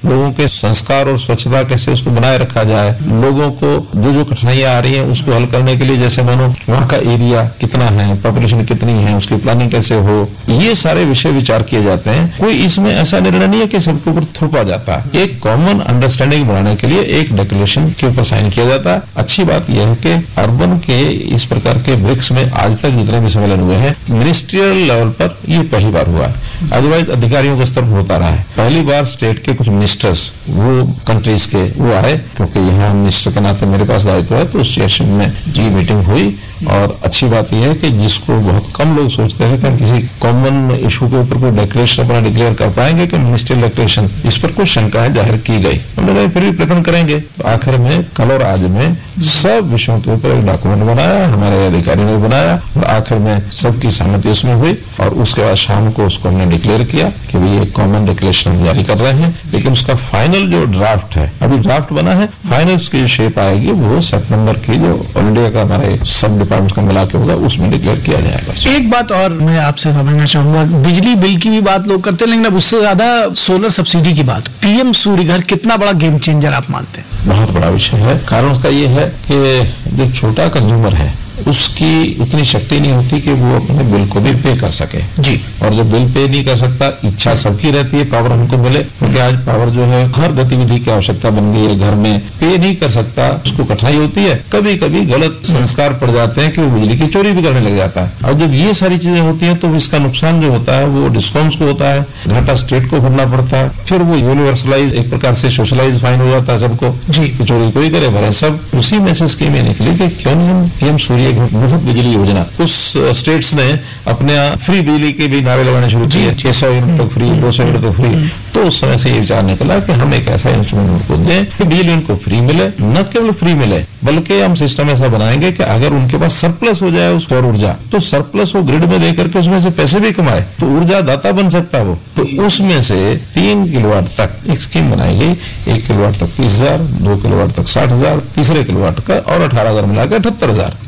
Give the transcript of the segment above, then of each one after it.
लोगों के संस्कार और स्वच्छता कैसे उसको बनाए रखा जाए, लोगों को जो कठिनाइयां आ रही हैं उसको हल करने के लिए, जैसे मानो वहाँ का एरिया कितना है, पॉपुलेशन कितनी है, उसकी प्लानिंग कैसे हो, ये सारे विषय विचार किए जाते हैं। कोई इसमें ऐसा निर्णय नहीं है कि सबके ऊपर थोपा जाता है। एक कॉमन अंडरस्टैंडिंग बनाने के लिए एक डिक्लेरेशन के ऊपर साइन किया जाता है। अच्छी बात यह है कि अर्बन के इस प्रकार के ब्रिक्स में आज तक जितने भी सम्मेलन हुए हैं, मिनिस्ट्रियल लेवल पर ये पहली बार हुआ है। अदरवाइज अधिकारियों के स्तर पर होता रहा है। पहली बार स्टेट के कुछ मिनिस्टर्स वो कंट्रीज के वो आए, क्योंकि यहाँ मिनिस्टर के नाते मेरे पास दायित्व है, तो उस सेशन में जी मीटिंग हुई। और अच्छी बात यह है कि जिसको बहुत कम लोग सोचते हैं कि हम किसी कॉमन इशू के ऊपर कोई डिक्लेरेशन अपना डिक्लेयर कर पाएंगे कि मिनिस्ट्रियल डिक्लेरेशन, इस पर कुछ शंकाएं जाहिर की गई। हमने कहा फिर भी प्रयत्न करेंगे। तो आखिर में कल और आज में सब विषयों के ऊपर एक डॉक्यूमेंट बनाया, हमारे अधिकारियों ने बनाया और आखिर में सबकी सहमति उसमें हुई। और उसके बाद शाम को उसको हमने डिक्लेयर किया कि भाई एक कॉमन डिक्लेरेशन जारी कर रहे हैं। लेकिन उसका फाइनल जो ड्राफ्ट है, अभी ड्राफ्ट बना है, फाइनल उसकी जो शेप आएगी वो सितंबर की जो ऑल इंडिया का हमारे सब डिपार्टमेंट का मिला के होगा उसमें डिक्लेयर किया जाएगा। एक बात और मैं आपसे समझना चाहूंगा, बिजली बिल की भी बात लोग करते हैं, लेकिन अब उससे ज्यादा सोलर सब्सिडी की बात। पीएम सूर्य घर कितना बड़ा गेम चेंजर आप मानते हैं? बहुत बड़ा विषय है। कारण उसका ये है कि जो छोटा कंज्यूमर है उसकी उतनी शक्ति नहीं होती कि वो अपने बिल को भी पे कर सके जी। और जब बिल पे नहीं कर सकता, इच्छा सबकी रहती है पावर हमको मिले, क्योंकि आज पावर जो है हर गतिविधि की आवश्यकता बन गई है। घर में पे नहीं कर सकता, उसको कठिनाई होती है। कभी कभी गलत संस्कार पड़ जाते हैं कि वो बिजली की चोरी भी करने लग जाता है। और जब ये सारी चीजें होती है तो इसका नुकसान जो होता है वो डिस्कॉम्स को होता है, घाटा स्टेट को भरना पड़ता है। फिर वो यूनिवर्सलाइज एक प्रकार से सोशलाइज फाइन हो जाता है सबको जी, चोरी कोई करे भरे सब। उसी में से स्कीमें निकली कि क्यों नहीं हम पीएम सूर्य मुफ्त बिजली योजना, उस स्टेट्स ने अपने फ्री बिजली के भी नारे लगाने शुरू किए, 600 यूनिट तक फ्री, 200 यूनिट तक फ्री। तो उस समय से ये विचार निकला कि हम एक ऐसा इंस्ट्रूमेंट उनको दें कि बिजली उनको फ्री मिले। न केवल फ्री मिले बल्कि हम सिस्टम ऐसा बनाएंगे कि अगर उनके पास सरप्लस हो जाए उस सौर ऊर्जा, तो सरप्लस वो ग्रिड में देकर के उसमें से पैसे भी कमाए, तो ऊर्जा दाता बन सकता है वो। तो उसमें से 3 किलोवाट तक एक स्कीम बनाई गई। 1 किलोवाट तक 30,000, 2 किलोवाट तक 60,000, तीसरे किलोवाट का और 18,000 मिलाकर 78,000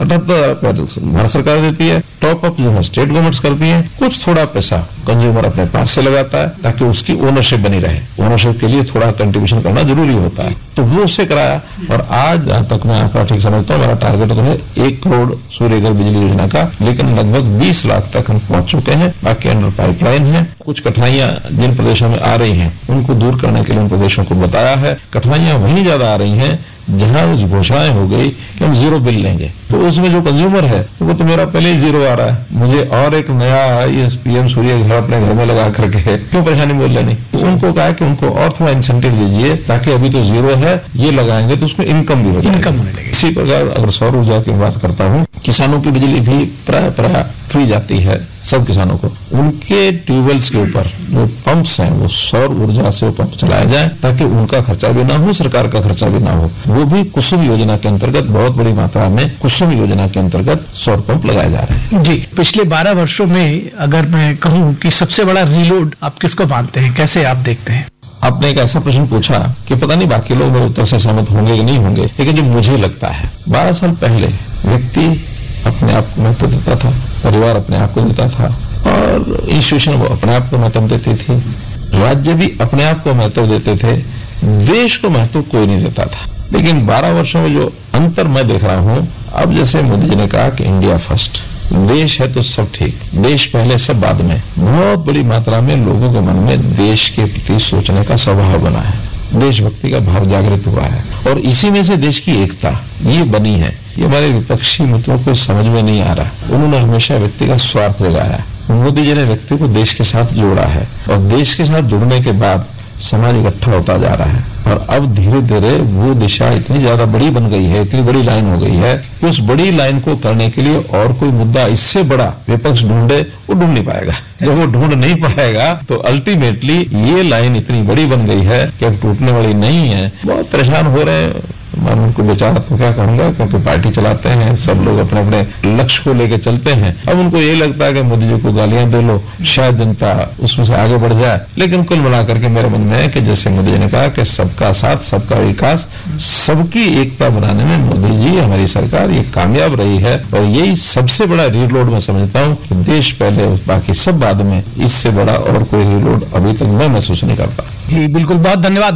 भारत सरकार देती है। टॉप अप जो है स्टेट गवर्नमेंट्स करती है। कुछ थोड़ा पैसा कंज्यूमर अपने पास से लगाता है ताकि उसकी ओनरशिप बनी रहे। ओनरशिप के लिए थोड़ा कंट्रीब्यूशन करना जरूरी होता है, तो वो उससे कराया। और आज जहां तक मैं आंकड़ा ठीक समझता हूँ, हमारा टारगेट तो है 1 करोड़ सूर्य घर बिजली योजना का, लेकिन लगभग 20 लाख तक हम पहुंच चुके हैं। बाकी अंडर पाइपलाइन है। कुछ कठिनाइयां जिन प्रदेशों में आ रही हैं उनको दूर करने के लिए उन प्रदेशों को बताया है। कठिनाइयां वहीं ज्यादा आ रही हैं जहां घोषणाएं हो गई कि हम 0 बिल लेंगे, तो उसमें जो कंज्यूमर है वो तो मेरा पहले ही 0 आ रहा है, मुझे और एक नया ये पीएम सूर्य घर अपने घर में लगा करके क्यों परेशानी बोल लेनी। तो उनको कहा कि उनको और थोड़ा इंसेंटिव दीजिए ताकि अभी तो 0 है, ये लगाएंगे तो उसमें इनकम भी हो जाएगी, इनकम होने लगेगी। इसी प्रकार अगर सौर ऊर्जा की बात करता हूँ, किसानों की बिजली भी प्राय फ्री जाती है सब किसानों को। उनके ट्यूबवेल्स के ऊपर जो पंप्स हैं वो सौर ऊर्जा से पंप चलाए जाए ताकि उनका खर्चा भी ना हो, सरकार का खर्चा भी ना हो। वो भी कुसुम योजना के अंतर्गत बहुत बड़ी मात्रा में कुसुम योजना के अंतर्गत सौर पंप लगाए जा रहे हैं। जी, पिछले 12 वर्षों में अगर मैं कहूँ कि सबसे बड़ा रीलोड आप किसको मानते हैं, कैसे आप देखते हैं? आपने एक ऐसा प्रश्न पूछा कि पता नहीं बाकी लोग मेरे उत्तर से सहमत होंगे कि नहीं होंगे, लेकिन जो मुझे लगता है 12 साल पहले व्यक्ति अपने आप को महत्व देता था, परिवार अपने आप को देता था और इंस्टीट्यूशन वो अपने आप को महत्व देती थी, राज्य भी अपने आप को महत्व देते थे, देश को महत्व कोई नहीं देता था। लेकिन 12 वर्षों में जो अंतर मैं देख रहा हूं, अब जैसे मोदी जी ने कहा कि इंडिया फर्स्ट, देश है तो सब ठीक, देश पहले सब बाद में, बहुत बड़ी मात्रा में लोगों के मन में देश के प्रति सोचने का स्वभाव बना है, देशभक्ति का भाव जागृत हुआ है और इसी में से देश की एकता ये बनी है। ये हमारे विपक्षी मित्रों को समझ में नहीं आ रहा। उन्होंने हमेशा व्यक्ति का स्वार्थ जगाया। मोदी जी ने व्यक्ति को देश के साथ जोड़ा है और देश के साथ जुड़ने के बाद समाज इकट्ठा होता जा रहा है और अब धीरे धीरे वो दिशा इतनी ज्यादा बड़ी बन गई है, इतनी बड़ी लाइन हो गई है कि उस बड़ी लाइन को करने के लिए और कोई मुद्दा इससे बड़ा विपक्ष ढूंढे वो ढूंढ नहीं पाएगा। जब वो ढूंढ नहीं पाएगा तो अल्टीमेटली ये लाइन इतनी बड़ी बन गई है कि अब टूटने वाली नहीं है। बहुत परेशान हो रहे हैं, मैं उनको बेचारा तो क्या कहूंगा, क्योंकि पार्टी चलाते हैं, सब लोग अपने अपने लक्ष्य को लेकर चलते हैं। अब उनको ये लगता है कि मोदी जी को गालियां दे लो, शायद जनता उसमें से आगे बढ़ जाए। लेकिन कुल मिलाकर के मेरे मन में है कि जैसे मोदी जी ने कहा कि सबका साथ, सबका विकास, सबकी एकता बनाने में मोदी जी, हमारी सरकार ये कामयाब रही है और यही सबसे बड़ा रीलोड मैं समझता हूँ कि देश पहले बाकी सब बाद में, इससे बड़ा और कोई रीलोड अभी तक मैं महसूस नहीं करता। जी बिल्कुल, बहुत धन्यवाद।